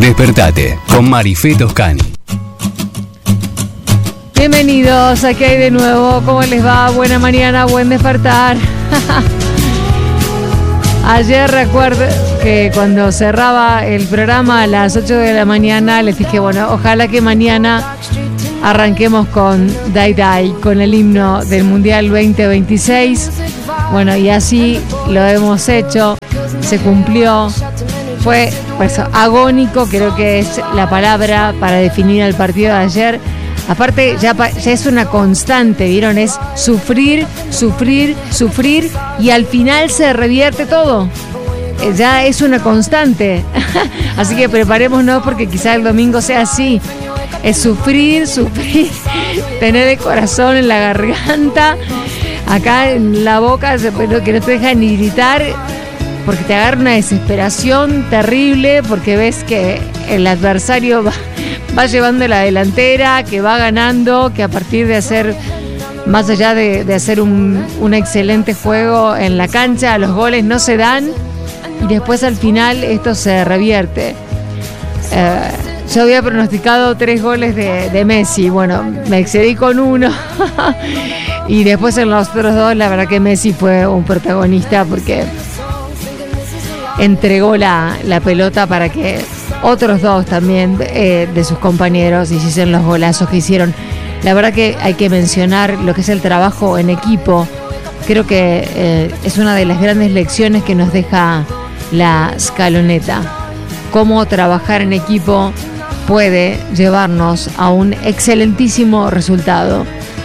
Despertate con Marifé Toscani. Bienvenidos, aquí hay de nuevo. ¿Cómo les va? Buena mañana, buen despertar. Ayer recuerdo que cuando cerraba el programa a las 8 de la mañana les dije, bueno, ojalá que mañana arranquemos con Dai Dai, con el himno del Mundial 2026. Bueno, y así lo hemos hecho, se cumplió. Fue pues, agónico, creo que es la palabra para definir el partido de ayer. Aparte, ya es una constante, ¿vieron? Es sufrir, sufrir, sufrir y al final se revierte todo. Ya es una constante. Así que preparémonos porque quizá el domingo sea así. Es sufrir, sufrir, tener el corazón en la garganta, acá en la boca, pero que no te deja ni gritar, porque te agarra una desesperación terrible, porque ves que el adversario va llevando la delantera, que va ganando, que a partir de hacer, más allá de hacer un excelente juego en la cancha, los goles no se dan y después al final esto se revierte. Yo había pronosticado 3 goles de Messi, bueno, me excedí con 1 y después en los otros 2 la verdad que Messi fue un protagonista porque entregó la pelota para que otros 2 también de sus compañeros hicieron los golazos que hicieron. La verdad que hay que mencionar lo que es el trabajo en equipo. Creo que es una de las grandes lecciones que nos deja la Scaloneta. Cómo trabajar en equipo puede llevarnos a un excelentísimo resultado.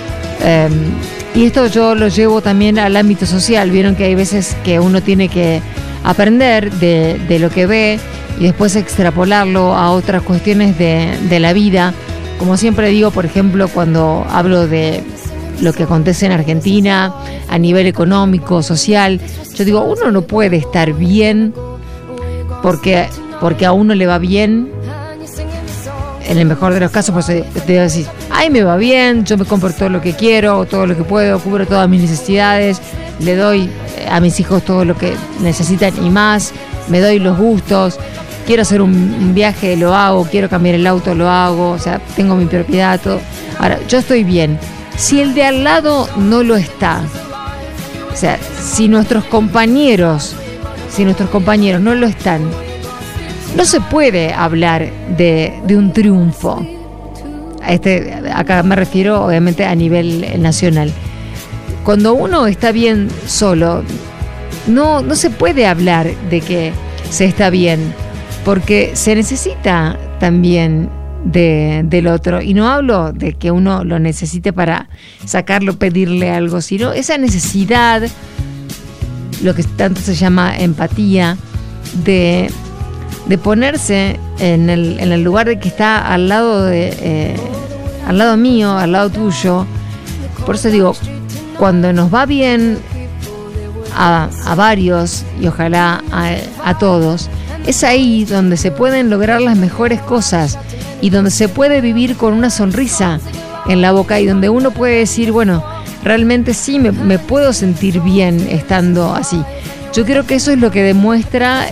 Y esto yo lo llevo también al ámbito social. Vieron que hay veces que uno tiene que aprender de lo que ve y después extrapolarlo a otras cuestiones de la vida. Como siempre digo, por ejemplo, cuando hablo de lo que acontece en Argentina a nivel económico, social, yo digo, uno no puede estar bien porque a uno le va bien. En el mejor de los casos, pues te voy a decir, ay, me va bien, yo me compro todo lo que quiero, todo lo que puedo, cubro todas mis necesidades, le doy a mis hijos todo lo que necesitan y más, me doy los gustos, quiero hacer un viaje, lo hago, quiero cambiar el auto, lo hago, o sea, tengo mi propiedad, todo. Ahora, yo estoy bien. Si el de al lado no lo está, o sea, si nuestros compañeros no lo están, no se puede hablar de un triunfo. Acá me refiero obviamente a nivel nacional. Cuando uno está bien solo, no se puede hablar de que se está bien, porque se necesita también del otro. Y no hablo de que uno lo necesite para sacarlo, pedirle algo, sino esa necesidad, lo que tanto se llama empatía, de ponerse en el lugar de que está al lado mío, al lado tuyo. Por eso digo, cuando nos va bien a varios y ojalá a todos, es ahí donde se pueden lograr las mejores cosas y donde se puede vivir con una sonrisa en la boca y donde uno puede decir, bueno, realmente sí me puedo sentir bien estando así. Yo creo que eso es lo que demuestra,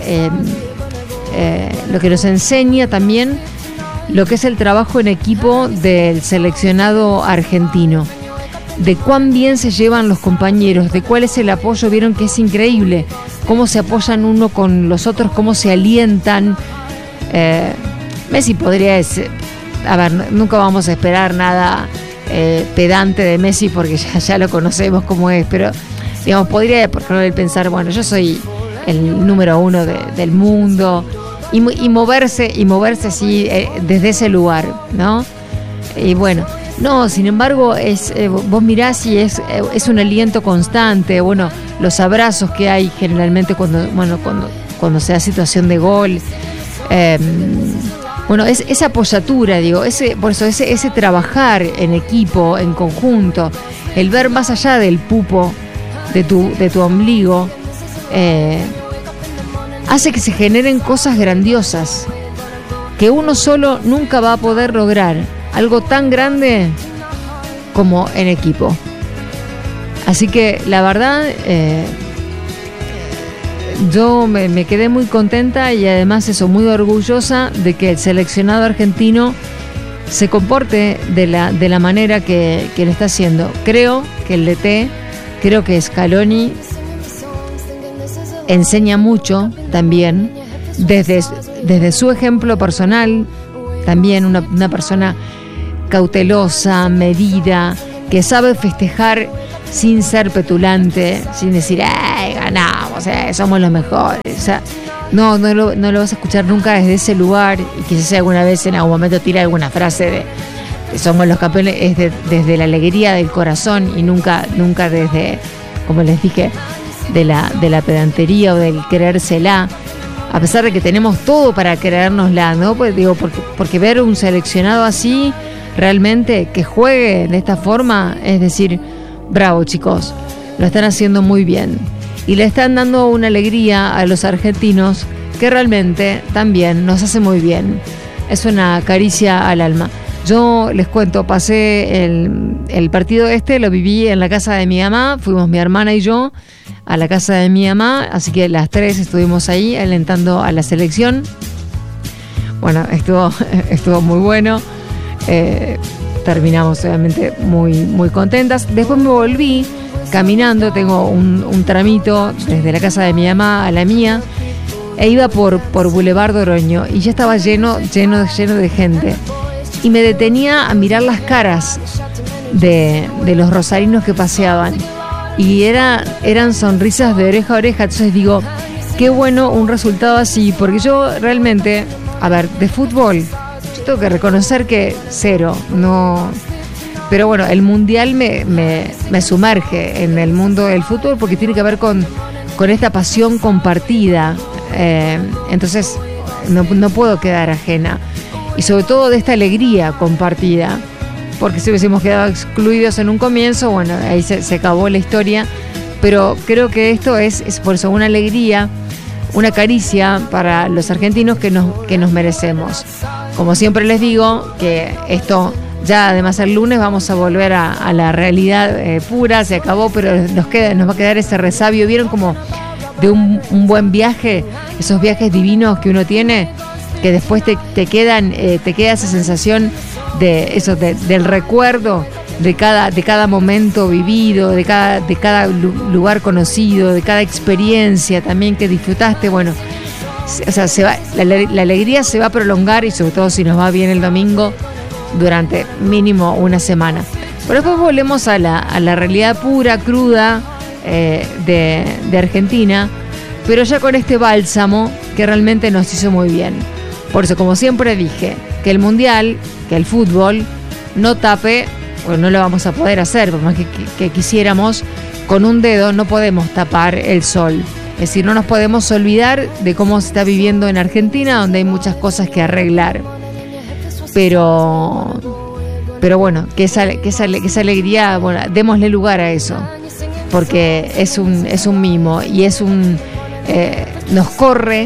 lo que nos enseña también lo que es el trabajo en equipo del seleccionado argentino, de cuán bien se llevan los compañeros, de cuál es el apoyo. Vieron que es increíble cómo se apoyan uno con los otros, cómo se alientan. Messi podría decir, a ver, nunca vamos a esperar nada pedante de Messi porque ya lo conocemos como es, pero digamos, podría por ejemplo pensar, bueno, yo soy el número 1 del mundo y moverse así desde ese lugar, ¿no? Y bueno, no, sin embargo, vos mirás y es un aliento constante. Bueno, los abrazos que hay generalmente cuando se da situación de gol. Bueno, esa apoyatura, digo, por eso ese trabajar en equipo, en conjunto, el ver más allá del pupo de tu ombligo, hace que se generen cosas grandiosas que uno solo nunca va a poder lograr. Algo tan grande como en equipo. Así que la verdad, yo me quedé muy contenta y además muy orgullosa de que el seleccionado argentino se comporte de la manera que lo está haciendo. Creo que el DT, creo que Scaloni enseña mucho también desde su ejemplo personal, también una persona cautelosa, medida, que sabe festejar sin ser petulante, sin decir, ¡ay, ganamos! Somos los mejores. O sea, no lo vas a escuchar nunca desde ese lugar, y quizás alguna vez en algún momento tira alguna frase de somos los campeones, es desde la alegría del corazón y nunca desde, como les dije, de la pedantería o del creérsela, a pesar de que tenemos todo para creérnosla, ¿no? Pues digo, porque ver un seleccionado así, realmente que juegue de esta forma, es decir, bravo chicos, lo están haciendo muy bien y le están dando una alegría a los argentinos que realmente también nos hace muy bien. Es una caricia al alma. Yo les cuento, pasé el partido lo viví en la casa de mi mamá, fuimos mi hermana y yo a la casa de mi mamá, así que las tres estuvimos ahí alentando a la selección. Bueno, estuvo muy bueno. Terminamos obviamente muy, muy contentas. Después me volví caminando, tengo un tramito desde la casa de mi mamá a la mía, e iba por Boulevard Oroño y ya estaba lleno de gente. Y me detenía a mirar las caras de los rosarinos que paseaban. Y eran sonrisas de oreja a oreja. Entonces digo, qué bueno un resultado así, porque yo realmente, a ver, de fútbol, yo tengo que reconocer que cero, no. Pero bueno, el mundial me sumerge en el mundo del fútbol porque tiene que ver con esta pasión compartida. Entonces no puedo quedar ajena. Y sobre todo de esta alegría compartida. Porque si hubiésemos quedado excluidos en un comienzo, bueno, ahí se acabó la historia. Pero creo que esto es por eso una alegría, una caricia para los argentinos que nos merecemos. Como siempre les digo, que esto ya además el lunes vamos a volver a la realidad pura, se acabó, pero nos va a quedar ese resabio. ¿Vieron como de un buen viaje? Esos viajes divinos que uno tiene, que después te queda esa sensación de eso, del recuerdo de cada momento vivido, de cada lugar conocido, de cada experiencia también que disfrutaste. Bueno, o sea, la alegría se va a prolongar, y sobre todo si nos va bien el domingo, durante mínimo una semana. Pero después volvemos a la realidad pura, cruda de Argentina, pero ya con este bálsamo que realmente nos hizo muy bien. Por eso, como siempre dije, que el mundial, que el fútbol no tape, pues no lo vamos a poder hacer, por más que quisiéramos, con un dedo no podemos tapar el sol. Es decir, no nos podemos olvidar de cómo se está viviendo en Argentina, donde hay muchas cosas que arreglar. Pero bueno, que esa alegría, bueno, démosle lugar a eso, porque es un mimo y nos corre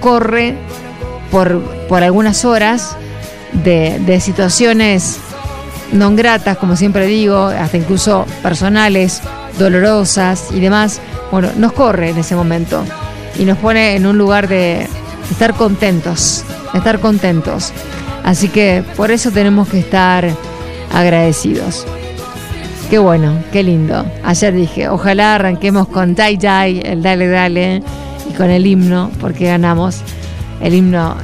por algunas horas de situaciones non gratas, como siempre digo, hasta incluso personales, dolorosas y demás. Bueno, nos corre en ese momento y nos pone en un lugar de estar contentos. Así que por eso tenemos que estar agradecidos. Qué bueno, qué lindo. Ayer dije, ojalá arranquemos con Jai Jai, el Dale Dale, y con el himno, porque ganamos el himno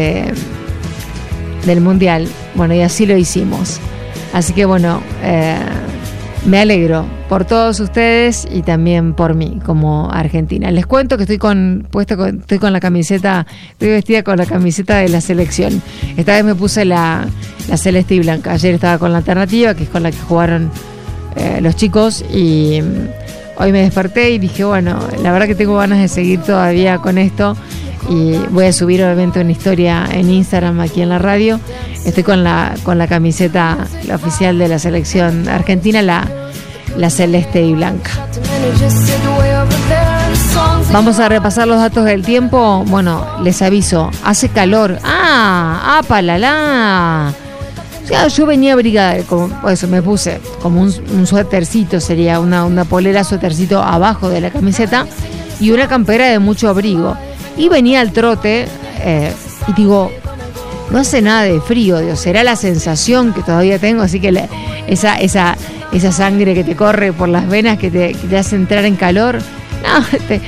del mundial. Bueno, y así lo hicimos. Así que bueno, me alegro por todos ustedes y también por mí como argentina. Les cuento que estoy con la camiseta, estoy vestida con la camiseta de la selección. Esta vez me puse la celeste y blanca. Ayer estaba con la alternativa, que es con la que jugaron los chicos, y hoy me desperté y dije, bueno, la verdad que tengo ganas de seguir todavía con esto, y voy a subir obviamente una historia en Instagram aquí en la radio. Estoy con la camiseta, la oficial de la selección argentina, la celeste y blanca. Vamos a repasar los datos del tiempo. Bueno, les aviso, hace calor. ¡Apalala! O sea, yo venía abrigada, como eso, me puse como un suétercito, sería una polera suétercito abajo de la camiseta, y una campera de mucho abrigo. Y venía al trote y digo, no hace nada de frío, Dios, será la sensación que todavía tengo, así que esa sangre que te corre por las venas que te hace entrar en calor. No,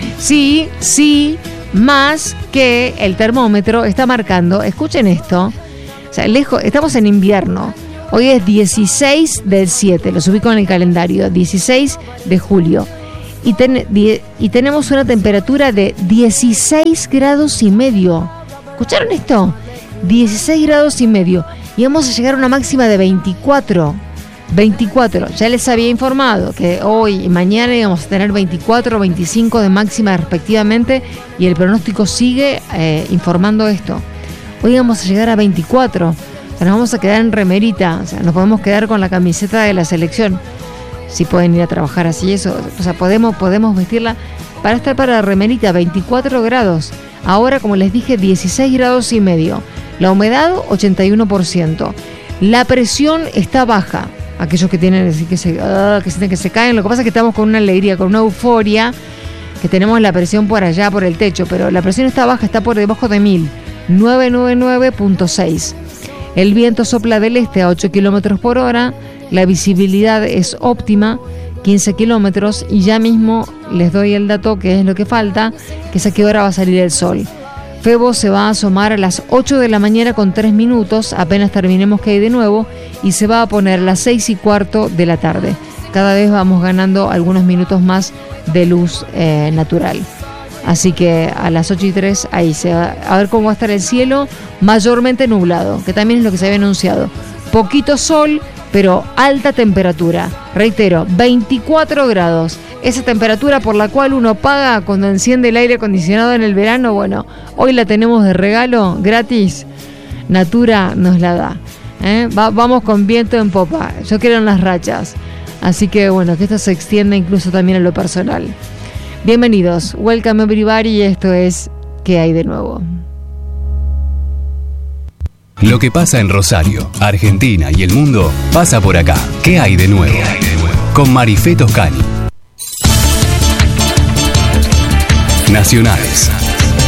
sí, más que el termómetro está marcando, escuchen esto, o sea, estamos en invierno, hoy es 16 del 7, lo subí con el calendario, 16 de julio, y tenemos una temperatura de 16 grados y medio. ¿Escucharon esto? 16 grados y medio, y vamos a llegar a una máxima de 24. Ya les había informado que hoy y mañana íbamos a tener 24, 25 de máxima respectivamente, y el pronóstico sigue informando esto. Hoy vamos a llegar a 24, o sea, nos vamos a quedar en remerita, o sea, nos podemos quedar con la camiseta de la selección, si pueden ir a trabajar así, eso, o sea, podemos vestirla para estar para la remerita. 24 grados, ahora como les dije 16 grados y medio, la humedad 81%, la presión está baja. Aquellos que tienen que sienten que se caen, lo que pasa es que estamos con una alegría, con una euforia, que tenemos la presión por allá, por el techo, pero la presión está baja, está por debajo de 1000, 999.6. El viento sopla del este a 8 kilómetros por hora, la visibilidad es óptima, 15 kilómetros, y ya mismo les doy el dato que es lo que falta, que es a qué hora va a salir el sol. Febo se va a asomar a las 8 de la mañana con 3 minutos, apenas terminemos que hay de nuevo, y se va a poner a las 6:15 de la tarde. Cada vez vamos ganando algunos minutos más de luz natural. Así que a las 8:03 ahí se va a ver cómo va a estar el cielo, mayormente nublado, que también es lo que se había anunciado. Poquito sol, pero alta temperatura. Reitero, 24 grados. Esa temperatura por la cual uno paga cuando enciende el aire acondicionado en el verano, bueno, hoy la tenemos de regalo, gratis. Natura nos la da. Vamos con viento en popa. Yo quiero en las rachas. Así que bueno, que esto se extienda incluso también a lo personal. Bienvenidos, welcome everybody, esto es ¿Qué hay de nuevo? Lo que pasa en Rosario, Argentina y el mundo pasa por acá. ¿Qué hay de nuevo? Con Marifé Toscani. Nacionales.